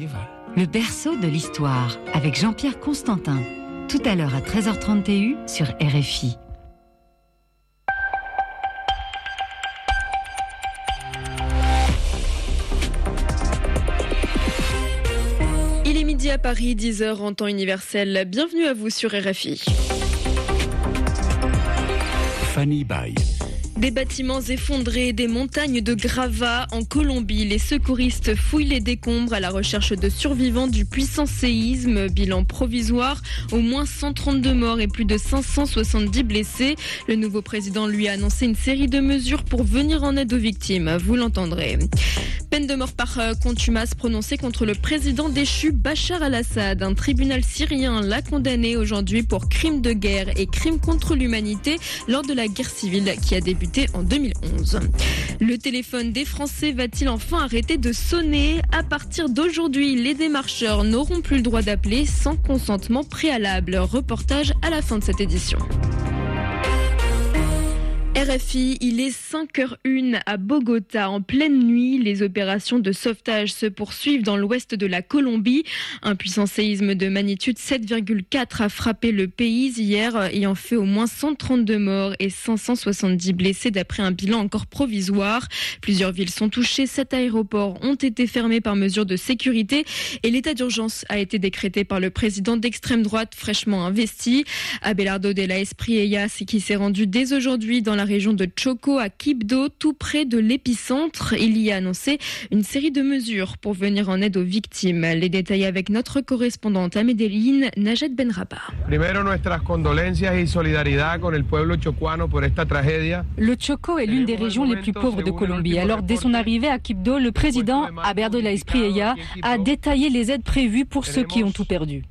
Le berceau de l'histoire avec Jean-Pierre Constantin. Tout à l'heure à 13h30 TU sur RFI. Il est midi à Paris, 10h en temps universel. Bienvenue à vous sur RFI. Fanny Bay. Des bâtiments effondrés, des montagnes de gravats en Colombie. Les secouristes fouillent les décombres à la recherche de survivants du puissant séisme. Bilan provisoire, au moins 132 morts et plus de 570 blessés. Le nouveau président lui a annoncé une série de mesures pour venir en aide aux victimes. Vous l'entendrez. Peine de mort par contumace prononcée contre le président déchu Bachar al-Assad. Un tribunal syrien l'a condamné aujourd'hui pour crimes de guerre et crimes contre l'humanité lors de la guerre civile qui a débuté en 2011. Le téléphone des Français va-t-il enfin arrêter de sonner ? À partir d'aujourd'hui, les démarcheurs n'auront plus le droit d'appeler sans consentement préalable. Reportage à la fin de cette édition. RFI, il est 5h01 à Bogota. En pleine nuit, les opérations de sauvetage se poursuivent dans l'ouest de la Colombie. Un puissant séisme de magnitude 7,4 a frappé le pays hier, ayant fait au moins 132 morts et 570 blessés d'après un bilan encore provisoire. Plusieurs villes sont touchées, 7 aéroports ont été fermés par mesure de sécurité et l'état d'urgence a été décrété par le président d'extrême droite fraîchement investi, Abelardo de la Espriella, qui s'est rendu dès aujourd'hui dans la région de Chocó à Quibdó, tout près de l'épicentre. Il y a annoncé une série de mesures pour venir en aide aux victimes. Les détails avec notre correspondante à Medellín, Najat Benraba. Le Chocó est l'une des régions les plus pauvres de Colombie. Alors, dès son arrivée à Quibdó, le président Abelardo de la Espriella a détaillé les aides prévues pour ceux qui ont tout perdu.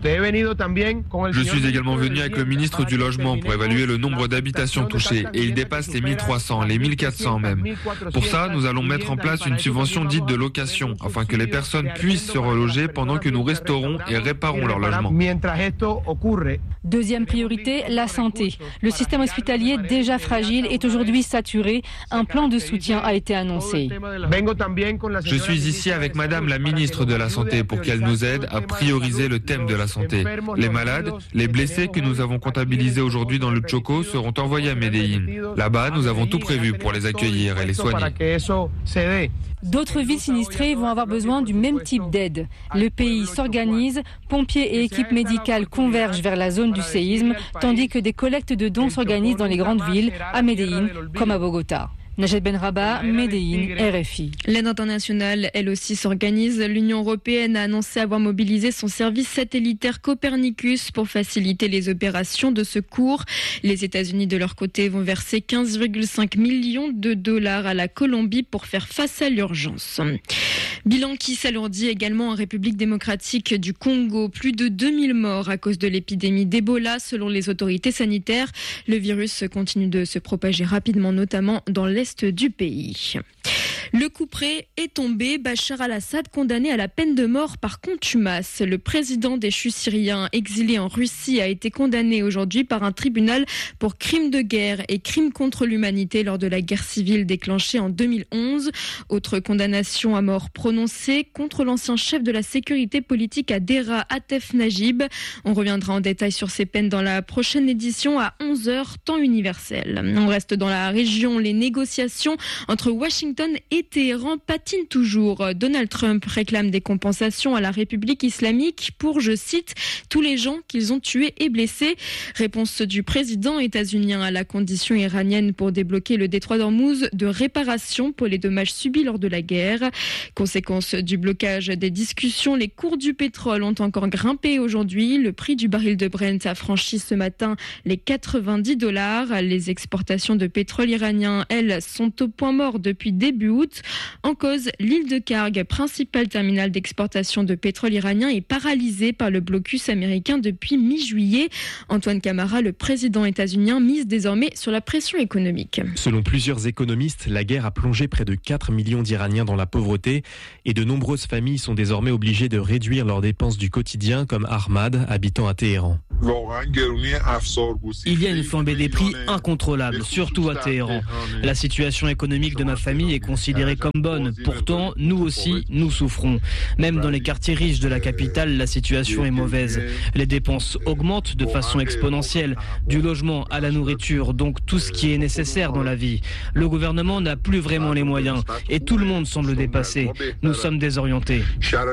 Je suis également venu avec le ministre du Logement pour évaluer le nombre d'habitations touchées et il dépasse les 1300, les 1400 même. Pour ça, nous allons mettre en place une subvention dite de location afin que les personnes puissent se reloger pendant que nous restaurons et réparons leur logement. Deuxième priorité, la santé. Le système hospitalier déjà fragile est aujourd'hui saturé. Un plan de soutien a été annoncé. Je suis ici avec Madame la ministre de la Santé pour qu'elle nous aide à prioriser le thème de la santé. Les malades, les blessés que nous avons comptabilisés aujourd'hui dans le Chocó seront envoyés à Medellín. Là-bas, nous avons tout prévu pour les accueillir et les soigner. D'autres villes sinistrées vont avoir besoin du même type d'aide. Le pays s'organise, pompiers et équipes médicales convergent vers la zone du séisme, tandis que des collectes de dons s'organisent dans les grandes villes, à Medellín comme à Bogota. Najat Benraba, Medellín, RFI. L'aide internationale, elle aussi, s'organise. L'Union européenne a annoncé avoir mobilisé son service satellitaire Copernicus pour faciliter les opérations de secours. Les États-Unis, de leur côté, vont verser 15,5 millions de dollars à la Colombie pour faire face à l'urgence. Bilan qui s'alourdit également en République démocratique du Congo. Plus de 2000 morts à cause de l'épidémie d'Ebola, selon les autorités sanitaires. Le virus continue de se propager rapidement, notamment dans l'est du pays. Le couperet est tombé. Bachar al-Assad condamné à la peine de mort par contumace. Le président déchu syrien exilé en Russie a été condamné aujourd'hui par un tribunal pour crimes de guerre et crimes contre l'humanité lors de la guerre civile déclenchée en 2011. Autre condamnation à mort prononcée contre l'ancien chef de la sécurité politique à Dera, Atef Najib. On reviendra en détail sur ces peines dans la prochaine édition à 11h, temps universel. On reste dans la région. Les négociations entre Washington et Téhéran patine toujours. Donald Trump réclame des compensations à la République islamique pour, je cite, tous les gens qu'ils ont tués et blessés. Réponse du président états-unien à la condition iranienne pour débloquer le détroit d'Ormuz de réparation pour les dommages subis lors de la guerre. Conséquence du blocage des discussions, les cours du pétrole ont encore grimpé aujourd'hui. Le prix du baril de Brent a franchi ce matin les $90. Les exportations de pétrole iranien, elles, sont au point mort depuis début août. En cause, l'île de Karg, principal terminal d'exportation de pétrole iranien, est paralysée par le blocus américain depuis mi-juillet. Antoine Camara, le président états-unien, mise désormais sur la pression économique. Selon plusieurs économistes, la guerre a plongé près de 4 millions d'Iraniens dans la pauvreté et de nombreuses familles sont désormais obligées de réduire leurs dépenses du quotidien, comme Ahmad, habitant à Téhéran. Il y a une flambée des prix incontrôlable, surtout à Téhéran. La situation économique de ma famille est considérée considérée comme bonne. Pourtant, nous aussi, nous souffrons. Même dans les quartiers riches de la capitale, la situation est mauvaise. Les dépenses augmentent de façon exponentielle, du logement à la nourriture, donc tout ce qui est nécessaire dans la vie. Le gouvernement n'a plus vraiment les moyens et tout le monde semble dépassé. Nous sommes désorientés.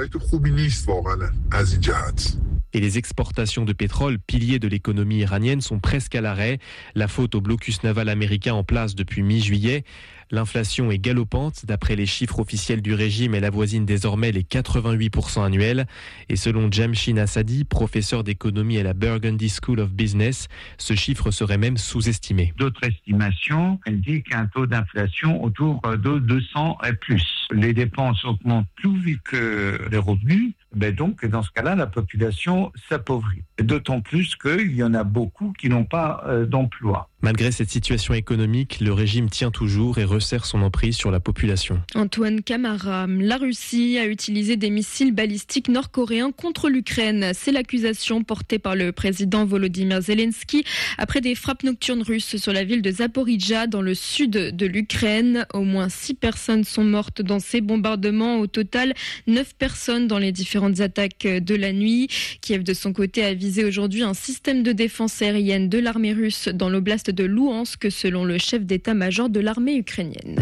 Et les exportations de pétrole, piliers de l'économie iranienne, sont presque à l'arrêt. La faute au blocus naval américain en place depuis mi-juillet. L'inflation est galopante. D'après les chiffres officiels du régime, elle avoisine désormais les 88% annuels. Et selon Jamshin Assadi, professeur d'économie à la Burgundy School of Business, ce chiffre serait même sous-estimé. D'autres estimations indiquent un taux d'inflation autour de 200 et plus. Les dépenses augmentent plus vite que les revenus. Donc, dans ce cas-là, la population s'appauvrit. D'autant plus qu'il y en a beaucoup qui n'ont pas d'emploi. Malgré cette situation économique, le régime tient toujours et resserre son emprise sur la population. Antoine Camara, la Russie a utilisé des missiles balistiques nord-coréens contre l'Ukraine. C'est l'accusation portée par le président Volodymyr Zelensky après des frappes nocturnes russes sur la ville de Zaporijjia dans le sud de l'Ukraine. Au moins 6 personnes sont mortes dans ces bombardements. Au total, 9 personnes dans les différentes attaques de la nuit. Kiev, de son côté, a visé aujourd'hui un système de défense aérienne de l'armée russe dans l'oblast de Louhansk, selon le chef d'état-major de l'armée ukrainienne.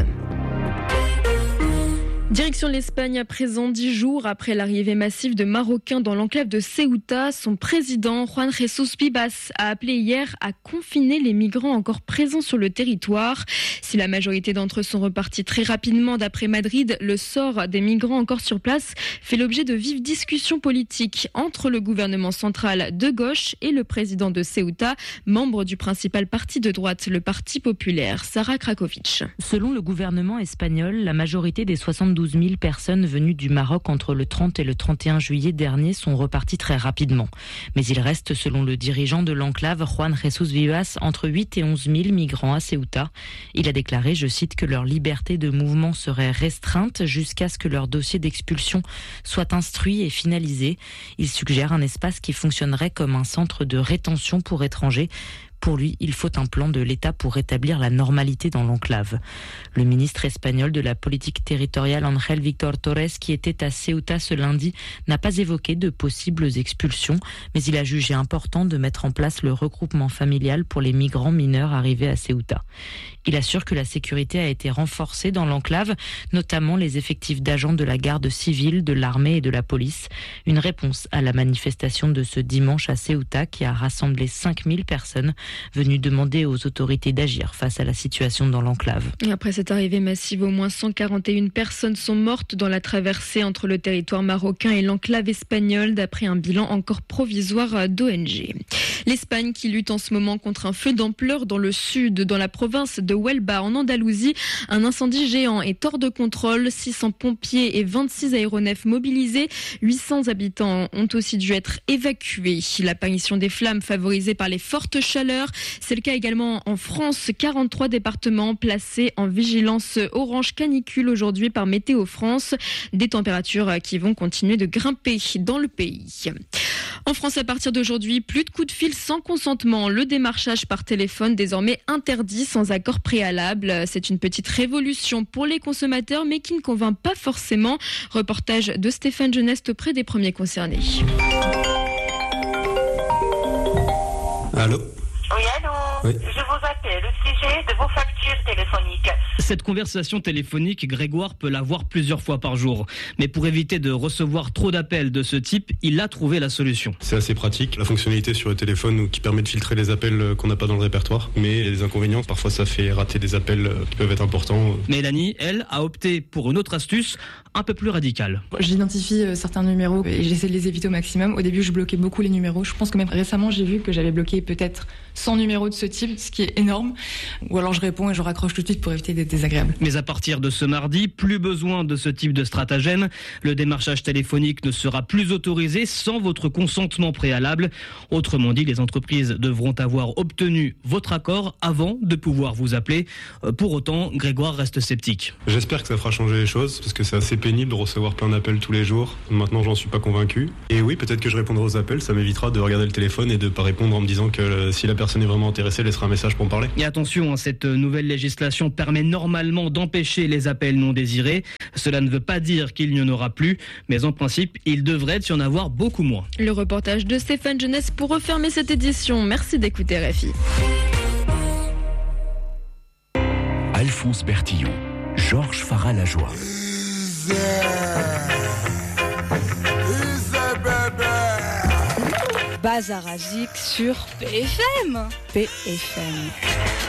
Direction l'Espagne à présent, 10 jours après l'arrivée massive de Marocains dans l'enclave de Ceuta. Son président, Juan Jesús Vivas, a appelé hier à confiner les migrants encore présents sur le territoire. Si la majorité d'entre eux sont repartis très rapidement d'après Madrid, le sort des migrants encore sur place fait l'objet de vives discussions politiques entre le gouvernement central de gauche et le président de Ceuta, membre du principal parti de droite, le Parti populaire. Sarah Krakovic. Selon le gouvernement espagnol, la majorité des 72 000 personnes venues du Maroc entre le 30 et le 31 juillet dernier sont reparties très rapidement. Mais il reste, selon le dirigeant de l'enclave, Juan Jesús Vivas, entre 8 et 11 000 migrants à Ceuta. Il a déclaré, je cite, que leur liberté de mouvement serait restreinte jusqu'à ce que leur dossier d'expulsion soit instruit et finalisé. Il suggère un espace qui fonctionnerait comme un centre de rétention pour étrangers. Pour lui, il faut un plan de l'État pour rétablir la normalité dans l'enclave. Le ministre espagnol de la politique territoriale, Ángel Víctor Torres, qui était à Ceuta ce lundi, n'a pas évoqué de possibles expulsions, mais il a jugé important de mettre en place le regroupement familial pour les migrants mineurs arrivés à Ceuta. Il assure que la sécurité a été renforcée dans l'enclave, notamment les effectifs d'agents de la garde civile, de l'armée et de la police. Une réponse à la manifestation de ce dimanche à Ceuta qui a rassemblé 5000 personnes venues demander aux autorités d'agir face à la situation dans l'enclave. Et après cette arrivée massive, au moins 141 personnes sont mortes dans la traversée entre le territoire marocain et l'enclave espagnole, d'après un bilan encore provisoire d'ONG. L'Espagne qui lutte en ce moment contre un feu d'ampleur dans le sud, dans la province de Huelva, en Andalousie. Un incendie géant est hors de contrôle. 600 pompiers et 26 aéronefs mobilisés. 800 habitants ont aussi dû être évacués. L'apparition des flammes favorisée par les fortes chaleurs. C'est le cas également en France. 43 départements placés en vigilance orange canicule aujourd'hui par Météo France. Des températures qui vont continuer de grimper dans le pays. En France, à partir d'aujourd'hui, plus de coups de fil sans consentement. Le démarchage par téléphone désormais interdit sans accord préalable. C'est une petite révolution pour les consommateurs, mais qui ne convainc pas forcément. Reportage de Stéphane Geneste auprès des premiers concernés. Allô ? Oui, allô. Oui. Je vous appelle au sujet de vos factures téléphoniques. Cette conversation téléphonique, Grégoire peut l'avoir plusieurs fois par jour. Mais pour éviter de recevoir trop d'appels de ce type, il a trouvé la solution. C'est assez pratique, la fonctionnalité sur le téléphone qui permet de filtrer les appels qu'on n'a pas dans le répertoire. Mais il y a des inconvénients, parfois ça fait rater des appels qui peuvent être importants. Mélanie, elle, a opté pour une autre astuce, un peu plus radicale. J'identifie certains numéros et j'essaie de les éviter au maximum. Au début, je bloquais beaucoup les numéros. Je pense que même récemment, j'ai vu que j'avais bloqué peut-être 100 numéros de ce type, ce qui est énorme. Ou alors je réponds et je raccroche tout de suite pour éviter d'être désagréable. Mais à partir de ce mardi, plus besoin de ce type de stratagème. Le démarchage téléphonique ne sera plus autorisé sans votre consentement préalable. Autrement dit, les entreprises devront avoir obtenu votre accord avant de pouvoir vous appeler. Pour autant, Grégoire reste sceptique. J'espère que ça fera changer les choses, parce que c'est assez pénible de recevoir plein d'appels tous les jours. Maintenant, j'en suis pas convaincu. Et oui, peut-être que je répondrai aux appels, ça m'évitera de regarder le téléphone et de pas répondre en me disant que si la personne est vraiment intéressée, elle laissera un message pour me parler. Et attention, cette nouvelle législation permet normalement d'empêcher les appels non désirés. Cela ne veut pas dire qu'il n'y en aura plus, mais en principe, il devrait y en avoir beaucoup moins. Le reportage de Stéphane Jeunesse pour refermer cette édition. Merci d'écouter RFI. Alphonse Bertillon, Georges Farah-Lajoie. Bazarazik sur PFM.